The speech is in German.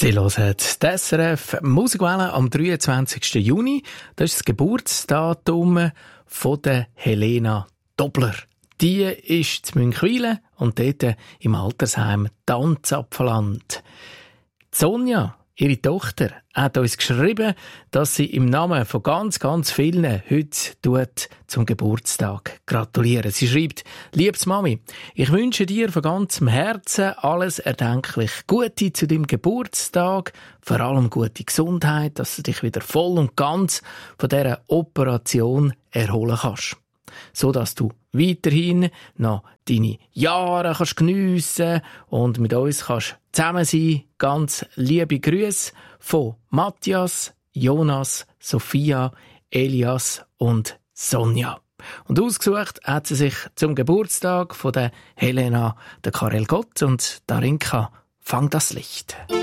Sie hören die SRF Musikwelle am 23. Juni. Das ist das Geburtsdatum von der Helena Dobler. Die ist in Münchwilen und dort im Altersheim Tanzapfelland. Sonja, ihre Tochter, hat uns geschrieben, dass sie im Namen von ganz vielen heute zum Geburtstag gratulieren. Sie schreibt: Liebes Mami, ich wünsche dir von ganzem Herzen alles erdenklich Gute zu deinem Geburtstag, vor allem gute Gesundheit, dass du dich wieder voll und ganz von dieser Operation erholen kannst, so dass du weiterhin noch deine Jahre kannst geniessen und mit uns kannst zusammen sein. Ganz liebe Grüße von Matthias, Jonas, Sophia, Elias und Sonja. Und ausgesucht hat sie sich zum Geburtstag von der Helena, der Karel Gott und Darinka, Fang das Licht.